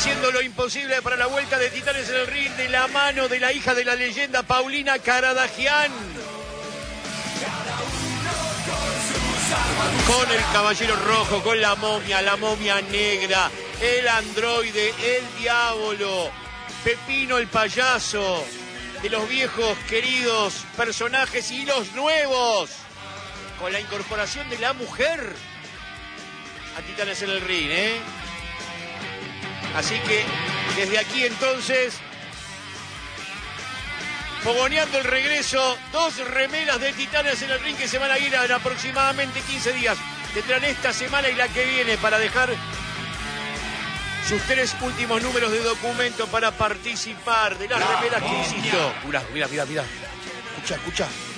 haciendo lo imposible para la vuelta de Titanes en el Ring de la mano de la hija de la leyenda Paulina Karadagian. Con el Caballero Rojo, con la momia negra, el androide, el diablo, Pepino el payaso, de los viejos queridos personajes y los nuevos, con la incorporación de la mujer a Titanes en el Ring, ¿eh? Así que desde aquí entonces, fogoneando el regreso, 2 remeras de Titanes en el Ring que se van a ir en aproximadamente 15 días. Tendrán esta semana y la que viene para dejar sus 3 últimos números de documento para participar de las remeras que insisto. Mirá. Escucha.